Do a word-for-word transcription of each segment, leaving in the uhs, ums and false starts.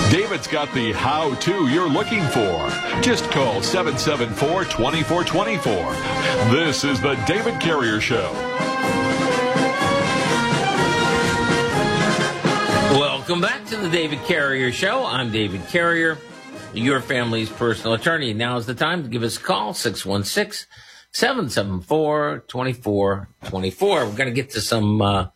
David's got the how-to you're looking for. Just call seven seven four, two four two four. This is the David Carrier Show. Welcome back to the David Carrier Show. I'm David Carrier, your family's personal attorney. Now is the time to give us a call, six one six, seven seven four, two four two four. We're going to get to some... Uh,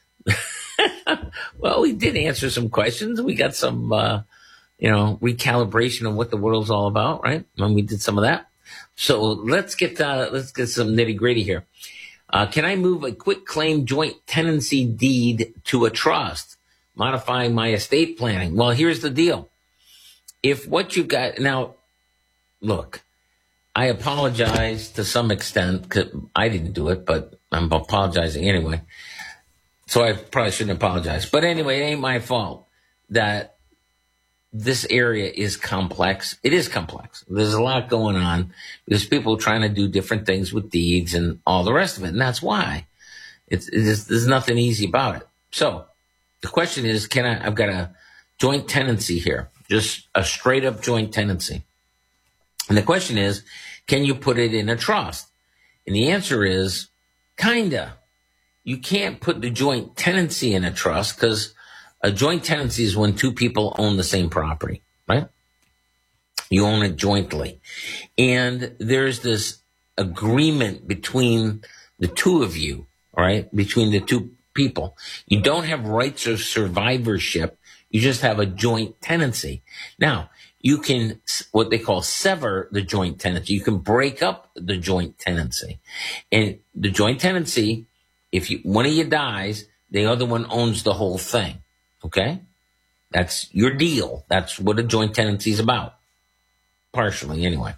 well, we did answer some questions. We got some, uh, you know, recalibration of what the world's all about, right? And we did some of that. So let's get uh, let's get some nitty gritty here. Uh, can I move a quit claim joint tenancy deed to a trust, modifying my estate planning? Well, here's the deal. If what you've got now, look, I apologize to some extent because I didn't do it, but I'm apologizing anyway. So I probably shouldn't apologize. But anyway, it ain't my fault that this area is complex. It is complex. There's a lot going on. There's people trying to do different things with deeds and all the rest of it. And that's why it's, it's there's nothing easy about it. So the question is, can I, I've got a joint tenancy here, just a straight up joint tenancy. And the question is, can you put it in a trust? And the answer is kinda. You can't put the joint tenancy in a trust because a joint tenancy is when two people own the same property, right? You own it jointly. And there's this agreement between the two of you, all right, between the two people. You don't have rights of survivorship. You just have a joint tenancy. Now, you can, what they call sever the joint tenancy. You can break up the joint tenancy. And the joint tenancy, if you, one of you dies, the other one owns the whole thing. Okay? That's your deal. That's what a joint tenancy is about. Partially, anyway.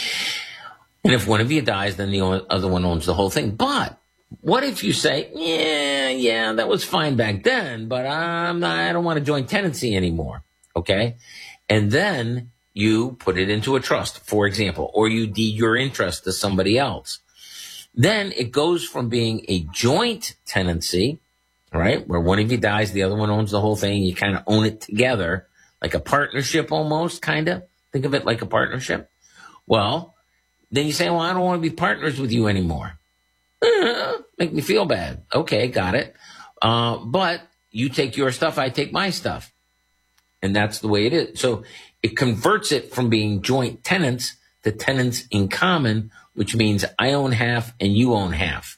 And if one of you dies, then the other one owns the whole thing. But what if you say, yeah, yeah, that was fine back then, but I'm not, I don't want a joint tenancy anymore. Okay? And then you put it into a trust, for example, or you deed your interest to somebody else. Then it goes from being a joint tenancy, right, where one of you dies, the other one owns the whole thing. You kind of own it together, like a partnership almost, kind of. Think of it like a partnership. Well, then you say, well, I don't want to be partners with you anymore. Uh, make me feel bad. Okay, got it. Uh, but you take your stuff, I take my stuff. And that's the way it is. So it converts it from being joint tenants to tenants in common, which means I own half and you own half.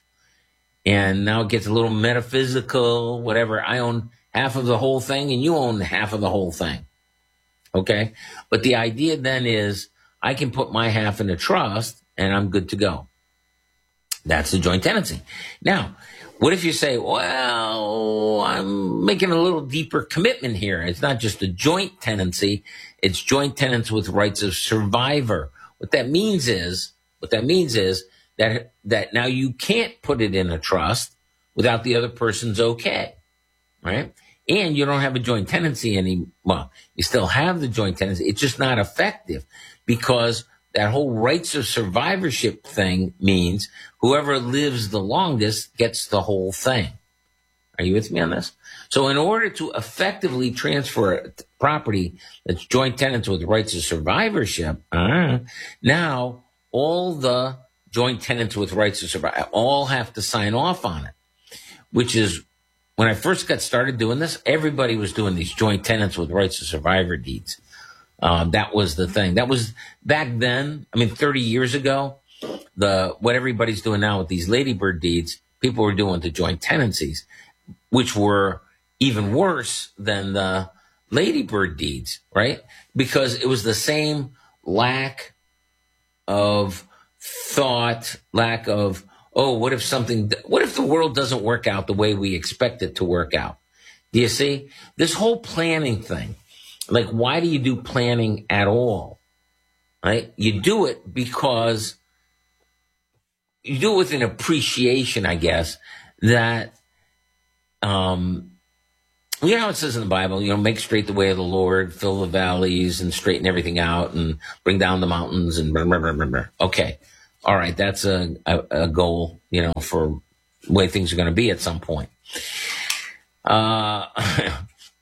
And now it gets a little metaphysical, whatever. I own half of the whole thing and you own half of the whole thing. Okay? But the idea then is I can put my half in a trust and I'm good to go. That's the joint tenancy. Now, what if you say, well, I'm making a little deeper commitment here. It's not just a joint tenancy. It's joint tenants with rights of survivor. What that means is, what that means is that, that now you can't put it in a trust without the other person's okay, right? And you don't have a joint tenancy anymore. Well, you still have the joint tenancy. It's just not effective because that whole rights of survivorship thing means whoever lives the longest gets the whole thing. Are you with me on this? So in order to effectively transfer property that's joint tenants with rights of survivorship, uh, now all the joint tenants with rights of survivorship all have to sign off on it, which is when I first got started doing this, everybody was doing these joint tenants with rights of survivor deeds. Um, that was the thing. That was back then. I mean, thirty years ago, the what everybody's doing now with these ladybird deeds, people were doing the joint tenancies, which were even worse than the ladybird deeds, right? Because it was the same lack of thought, lack of, oh, what if something, what if the world doesn't work out the way we expect it to work out? Do you see? This whole planning thing. Like, why do you do planning at all? Right? You do it because you do it with an appreciation, I guess, that, um, you know how it says in the Bible, you know, make straight the way of the Lord, fill the valleys and straighten everything out and bring down the mountains and blah, blah, blah, blah, blah. Okay. All right. That's a, a, a goal, you know, for the way things are going to be at some point. Uh,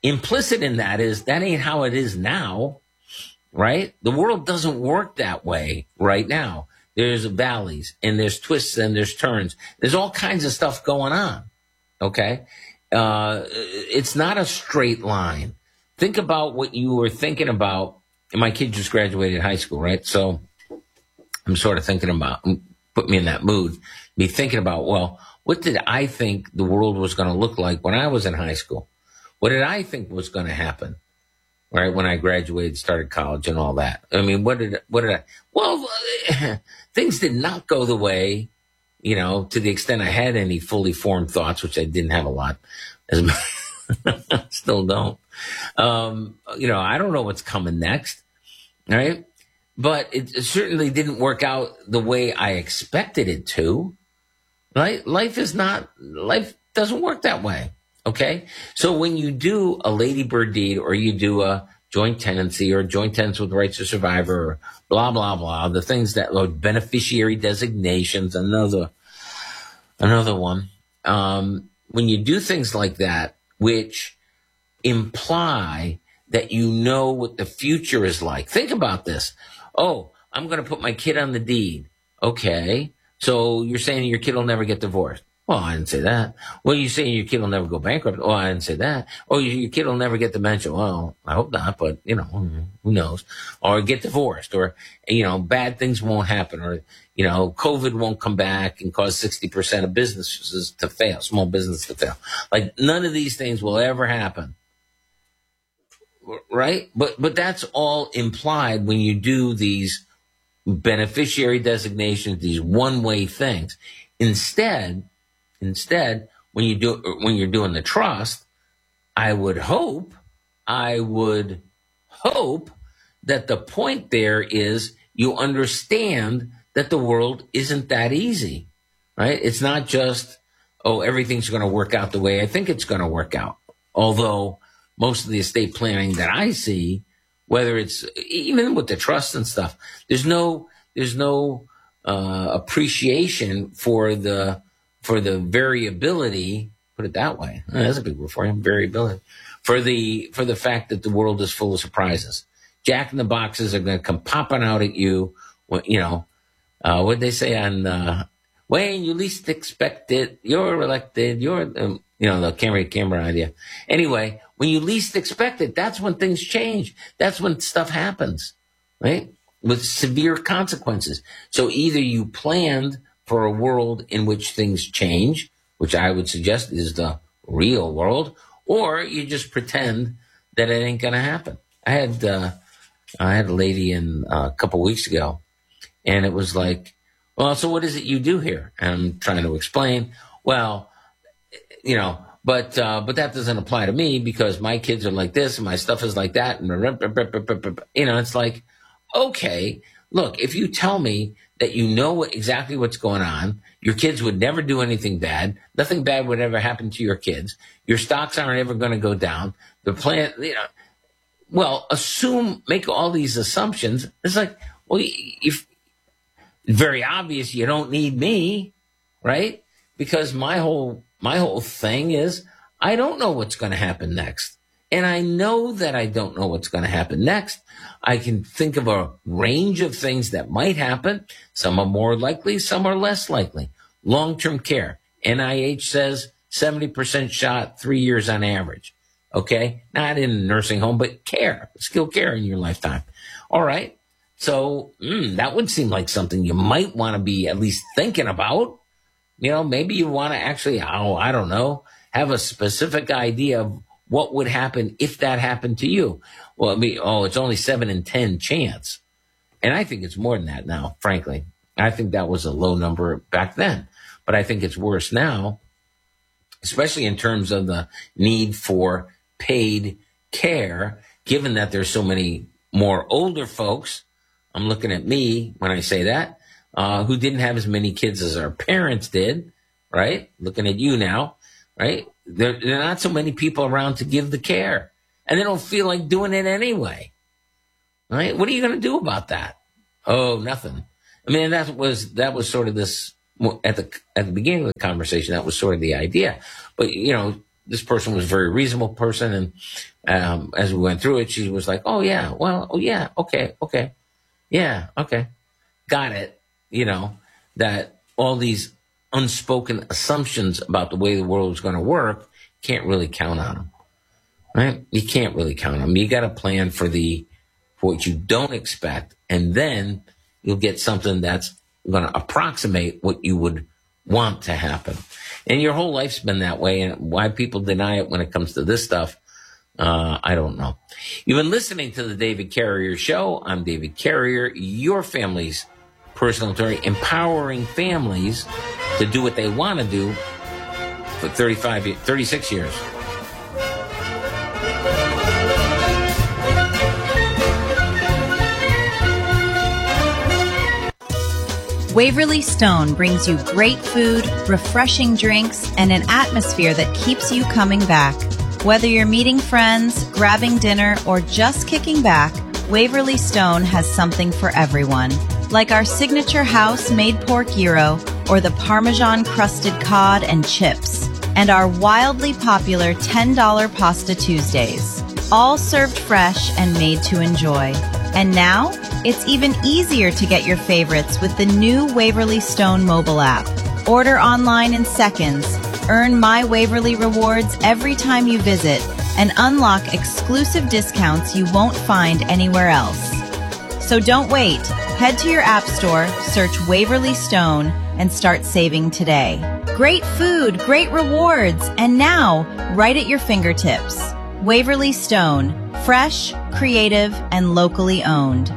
implicit in that is that ain't how it is now, right? The world doesn't work that way right now. There's valleys and there's twists and there's turns. There's all kinds of stuff going on, okay? Uh, it's not a straight line. Think about what you were thinking about. And my kid just graduated high school, right? So I'm sort of thinking about, put me in that mood, me thinking about, well, what did I think the world was going to look like when I was in high school? What did I think was going to happen, right, when I graduated, started college and all that? I mean, what did, what did I, well, things did not go the way, you know, to the extent I had any fully formed thoughts, which I didn't have a lot. As still don't. Um, you know, I don't know what's coming next, right? But it, it certainly didn't work out the way I expected it to, right? Life is not, life doesn't work that way, okay? So when you do a ladybird deed or you do a joint tenancy or joint tenants with rights to survivor or blah, blah, blah, the things that, or beneficiary designations, another, another one. Um, when you do things like that, which imply that you know what the future is like. Think about this. Oh, I'm going to put my kid on the deed. Okay. So you're saying your kid will never get divorced. Well, I didn't say that. Well, you're saying your kid will never go bankrupt. Oh, I didn't say that. Oh, your kid will never get dementia. Well, I hope not, but, you know, who knows? Or get divorced, or, you know, bad things won't happen, or, you know, COVID won't come back and cause sixty percent of businesses to fail, small business to fail. Like, none of these things will ever happen. Right? But, but that's all implied when you do these beneficiary designations, these one-way things. Instead, Instead, when you do when you're doing the trust, I would hope, I would hope that the point there is you understand that the world isn't that easy, right? It's not just, oh, everything's going to work out the way I think it's going to work out. Although most of the estate planning that I see, whether it's even with the trust and stuff, there's no there's no uh, appreciation for the for the variability, put it that way. Oh, that's a big word for you, variability. For the, for the fact that the world is full of surprises. Jack in the boxes are going to come popping out at you. When, you know, uh, what they say on, uh, when you least expect it, you're elected, you're, um, you know, the camera, camera idea. Anyway, when you least expect it, that's when things change. That's when stuff happens, right? With severe consequences. So either you planned for a world in which things change, which I would suggest is the real world, or you just pretend that it ain't going to happen. I had uh, I had a lady in uh, a couple weeks ago, and it was like, well, so what is it you do here? And I'm trying to explain, well, you know, but uh, but that doesn't apply to me because my kids are like this and my stuff is like that. And, you know, it's like, okay, look, if you tell me that you know what, exactly what's going on, your kids would never do anything bad, nothing bad would ever happen to your kids, your stocks aren't ever going to go down, the plan, you know, well, assume, make all these assumptions. It's like, well, if very obvious you don't need me, right? Because my whole, my whole thing is I don't know what's going to happen next. And I know that I don't know what's going to happen next. I can think of a range of things that might happen. Some are more likely, some are less likely. Long-term care. N I H says seventy percent shot, three years on average. Okay? Not in a nursing home, but care, skilled care in your lifetime. All right. So mm, that would seem like something you might want to be at least thinking about. You know, maybe you want to actually, oh, I don't know, have a specific idea of what would happen if that happened to you? Well, I mean, oh, it's only seven in ten chance. And I think it's more than that now, frankly. I think that was a low number back then. But I think it's worse now, especially in terms of the need for paid care, given that there's so many more older folks. I'm looking at me when I say that, uh, who didn't have as many kids as our parents did, right? Looking at you now, right? There, there are not so many people around to give the care, and they don't feel like doing it anyway, right? What are you going to do about that? Oh, nothing. I mean, that was that was sort of this at the at the beginning of the conversation. That was sort of the idea, but you know, this person was a very reasonable person. And um, as we went through it, she was like, oh, yeah, well, oh, yeah, okay, okay. Yeah, okay. Got it. You know, that all these unspoken assumptions about the way the world is going to work, can't really count on them, right? You can't really count on them. You got to plan for the for what you don't expect, and then you'll get something that's going to approximate what you would want to happen. And your whole life's been that way, and why people deny it when it comes to this stuff, uh, I don't know. You've been listening to the David Carrier Show. I'm David Carrier, your family's personal attorney, empowering families to do what they want to do for thirty-five, thirty-six years. Waverly Stone brings you great food, refreshing drinks, and an atmosphere that keeps you coming back. Whether you're meeting friends, grabbing dinner, or just kicking back, Waverly Stone has something for everyone. Like our signature house-made pork gyro or the Parmesan-crusted cod and chips, and our wildly popular ten dollar Pasta Tuesdays, all served fresh and made to enjoy. And now, it's even easier to get your favorites with the new Waverly Stone mobile app. Order online in seconds, earn My Waverly rewards every time you visit, and unlock exclusive discounts you won't find anywhere else. So don't wait. Head to your app store, search Waverly Stone, and start saving today. Great food, great rewards, and now, right at your fingertips. Waverly Stone. Fresh, creative, and locally owned.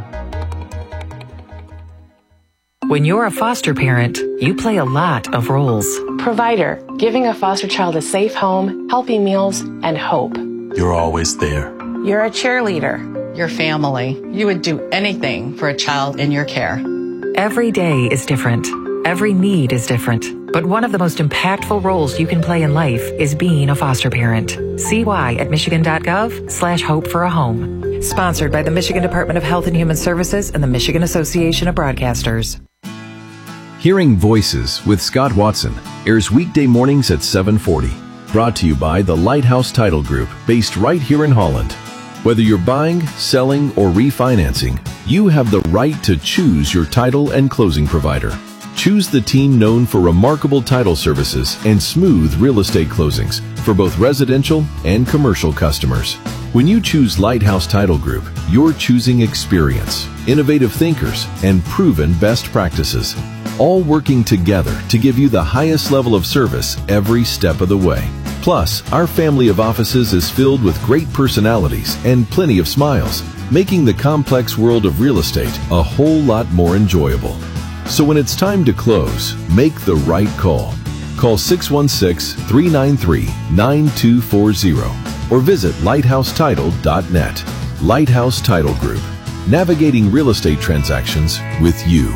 When you're a foster parent, you play a lot of roles. Provider, giving a foster child a safe home, healthy meals, and hope. You're always there. You're a cheerleader. Your family. You would do anything for a child in your care. Every day is different. Every need is different. But one of the most impactful roles you can play in life is being a foster parent. See why at michigan.gov slash hope for a home. Sponsored by the Michigan Department of Health and Human Services and the Michigan Association of Broadcasters. Hearing Voices with Scott Watson airs weekday mornings at seven forty. Brought to you by the Lighthouse Title Group, based right here in Holland. Whether you're buying, selling, or refinancing, you have the right to choose your title and closing provider. Choose the team known for remarkable title services and smooth real estate closings for both residential and commercial customers. When you choose Lighthouse Title Group, you're choosing experience, innovative thinkers, and proven best practices, all working together to give you the highest level of service every step of the way. Plus, our family of offices is filled with great personalities and plenty of smiles, making the complex world of real estate a whole lot more enjoyable. So when it's time to close, make the right call. Call six one six, three nine three, nine two four zero or visit lighthouse title dot net. Lighthouse Title Group, navigating real estate transactions with you.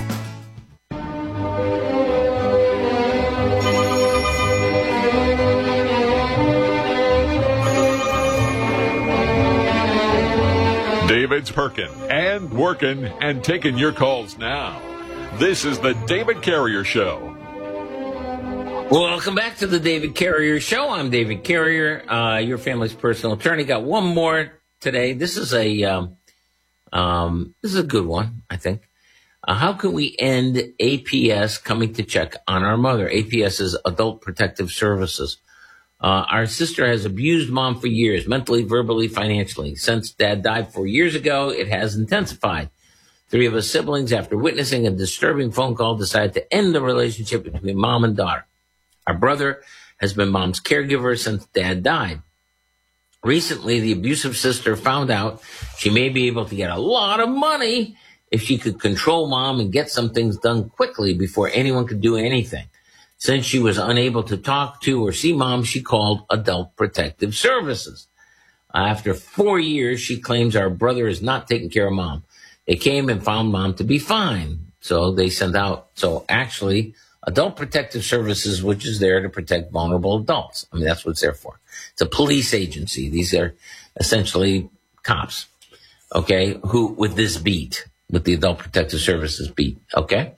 David's perking and working and taking your calls now. This is the David Carrier Show. Welcome back to the David Carrier Show. I'm David Carrier, uh, your family's personal attorney. Got one more today. This is a um, um, this is a good one, I think. Uh, how can we end A P S coming to check on our mother? A P S is Adult Protective Services. Uh, our sister has abused mom for years, mentally, verbally, financially. Since dad died four years ago, it has intensified. Three of us siblings, after witnessing a disturbing phone call, decided to end the relationship between mom and daughter. Our brother has been mom's caregiver since dad died. Recently, the abusive sister found out she may be able to get a lot of money if she could control mom and get some things done quickly before anyone could do anything. Since she was unable to talk to or see mom, she called Adult Protective Services. After four years, she claims our brother is not taking care of mom. They came and found mom to be fine. So they sent out, so actually, Adult Protective Services, which is there to protect vulnerable adults. I mean, that's what it's there for. It's a police agency. These are essentially cops, okay, who, with this beat, with the Adult Protective Services beat, okay?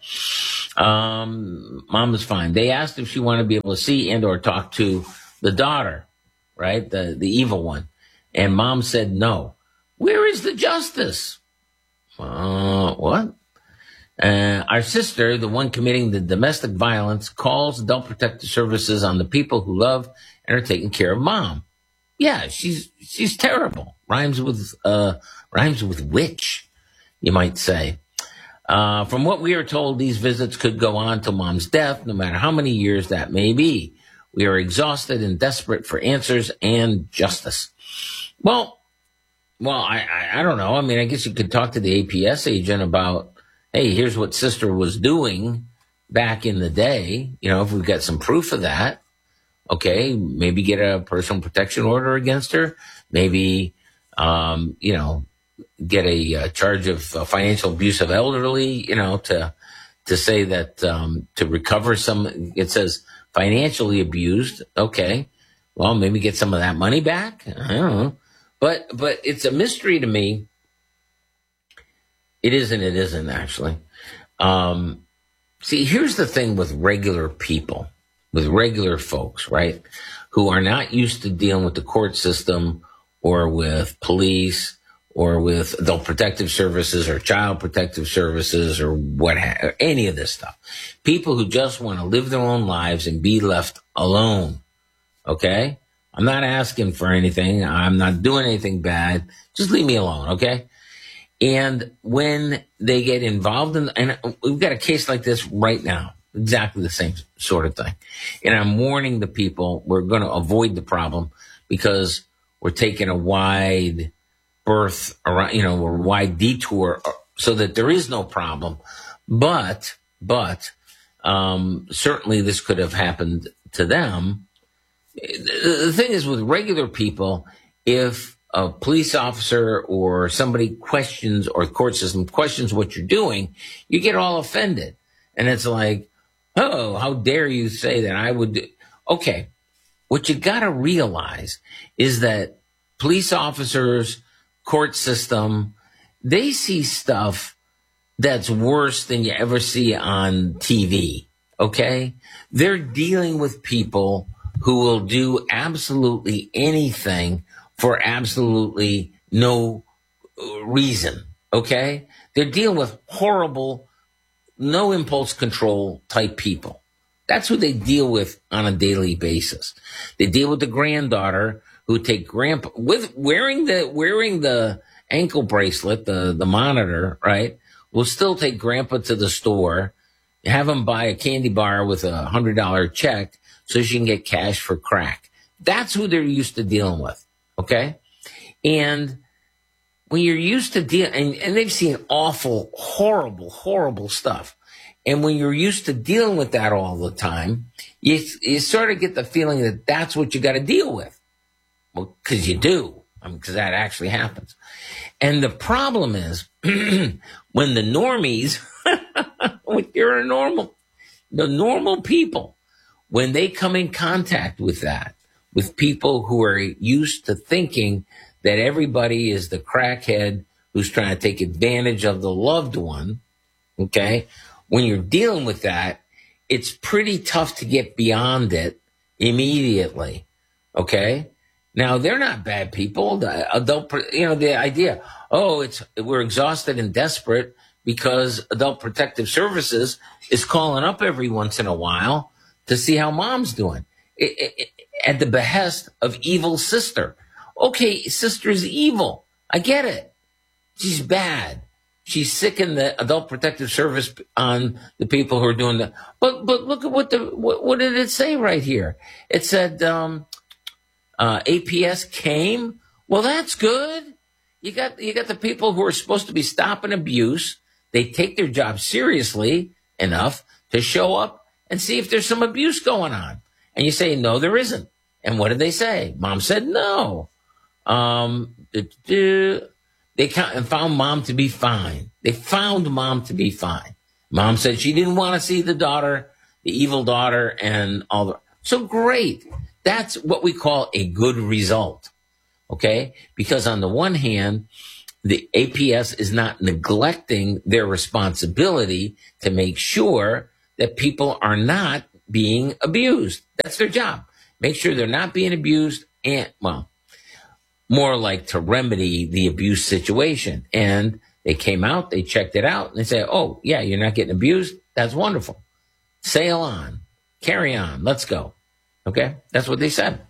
Um, mom is fine. They asked if she wanted to be able to see and or talk to the daughter. right? The, the evil one. And mom said no. Where is the justice? Uh, what? Uh, our sister, the one committing the domestic violence, calls Adult Protective Services on the people who love and are taking care of mom. Yeah, she's she's terrible. Rhymes with uh, rhymes with witch, you might say. Uh, from what we are told, these visits could go on till mom's death, no matter how many years that may be. We are exhausted and desperate for answers and justice. Well, well, I, I, I don't know. I mean, I guess you could talk to the A P S agent about, hey, here's what sister was doing back in the day. You know, if we've got some proof of that, okay, maybe get a personal protection order against her. Maybe, um, you know, get a, a charge of uh, financial abuse of elderly, you know, to to say that um, to recover some, it says financially abused. Okay, well, maybe get some of that money back. I don't know. But but it's a mystery to me. It isn't, it isn't actually. Um, see, here's the thing with regular people, with regular folks, right, who are not used to dealing with the court system or with police or with adult protective services or child protective services or what, ha- or any of this stuff. People who just want to live their own lives and be left alone, okay? I'm not asking for anything. I'm not doing anything bad. Just leave me alone, okay? And when they get involved in, and we've got a case like this right now, exactly the same sort of thing. And I'm warning the people, we're going to avoid the problem because we're taking a wide berth around, you know, a wide detour so that there is no problem. But, but, um, certainly this could have happened to them. The thing is with regular people, if a police officer or somebody questions, or the court system questions what you're doing, you get all offended. And it's like, oh, how dare you say that I would do? Okay. What you got to realize is that police officers, court system, they see stuff that's worse than you ever see on T V. Okay. They're dealing with people who will do absolutely anything for absolutely no reason, okay? They're dealing with horrible, no impulse control type people. That's who they deal with on a daily basis. They deal with the granddaughter who take grandpa, with wearing the, wearing the ankle bracelet, the, the monitor, right? Will still take grandpa to the store, have him buy a candy bar with a hundred dollar check, so she can get cash for crack. That's who they're used to dealing with, okay? And when you're used to dealing, and, and they've seen awful, horrible, horrible stuff. And when you're used to dealing with that all the time, you, you sort of get the feeling that that's what you got to deal with. Well, because you do, because I mean, that actually happens. And the problem is when the normies, when you're a normal, the normal people, when they come in contact with that, with people who are used to thinking that everybody is the crackhead who's trying to take advantage of the loved one, okay? When you're dealing with that, it's pretty tough to get beyond it immediately, okay? Now, they're not bad people. The adult, you know, the idea, oh, it's we're exhausted and desperate because Adult Protective Services is calling up every once in a while to see how mom's doing, it, it, it, at the behest of evil sister. Okay, sister's evil. I get it. She's bad. She's sicking the Adult Protective Service on the people who are doing that. But but look at what the what, what did it say right here? It said um, uh, A P S came. Well, that's good. You got you got the people who are supposed to be stopping abuse. They take their job seriously enough to show up and see if there's some abuse going on. And you say, no, there isn't. And what did they say? Mom said no. Um, they found mom to be fine. They found mom to be fine. Mom said she didn't want to see the daughter, the evil daughter, and all the. So great. That's what we call a good result. Okay? Because on the one hand, the A P S is not neglecting their responsibility to make sure that people are not being abused. That's their job. Make sure they're not being abused and, well, more like to remedy the abuse situation. And they came out, they checked it out, and they said, oh, yeah, you're not getting abused. That's wonderful. Sail on. Carry on. Let's go. Okay? That's what they said.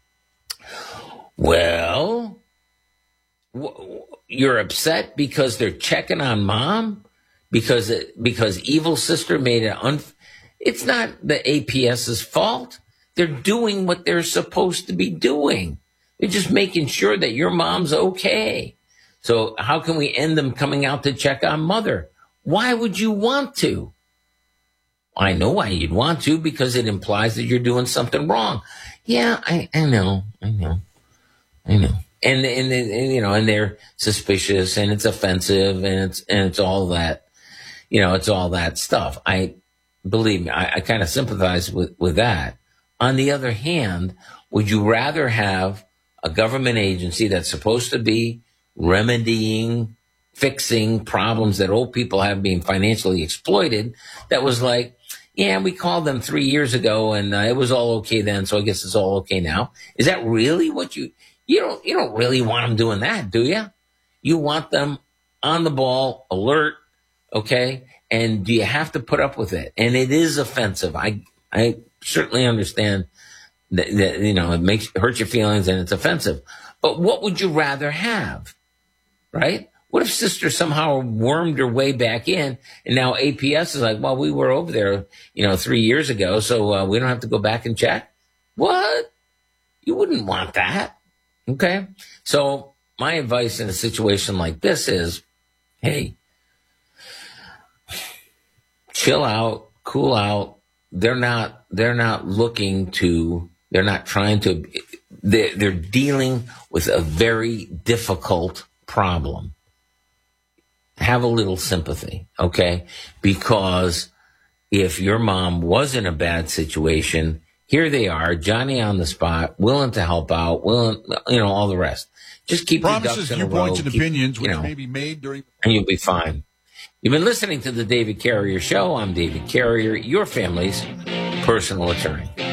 Well, w- you're upset because they're checking on mom? Because it, because evil sister made it un... It's not the A P S's fault. They're doing what they're supposed to be doing. They're just making sure that your mom's okay. So how can we end them coming out to check on mother? Why would you want to? I know why you'd want to, because it implies that you're doing something wrong. Yeah, I, I know, I know, I know. And, and, and, you know, and they're suspicious, and it's offensive, and it's, and it's all that, you know, it's all that stuff. I, believe me, I, I kind of sympathize with, with that. On the other hand, would you rather have a government agency that's supposed to be remedying, fixing problems that old people have being financially exploited, that was like, yeah, we called them three years ago and uh, it was all okay then, so I guess it's all okay now? Is that really what you, you don't, you don't really want them doing that, do you? You want them on the ball, alert, okay? And do you have to put up with it? And it is offensive. I, I certainly understand that, that, you know, it makes, hurt your feelings and it's offensive. But what would you rather have, right? What if sister somehow wormed her way back in, and now A P S is like, well, we were over there, you know, three years ago, so uh, we don't have to go back and check? What? You wouldn't want that, okay? So my advice in a situation like this is, hey, chill out, cool out. They're not, they're not looking to, they're not trying to, they're, they're dealing with a very difficult problem. Have a little sympathy, okay? Because if your mom was in a bad situation, here they are, Johnny on the spot, willing to help out, willing, you know, all the rest. Just keep your ducks in a row. Viewpoints and keep, opinions which you know, may be made during, and you'll be fine. You've been listening to the David Carrier Show. I'm David Carrier, your family's personal attorney.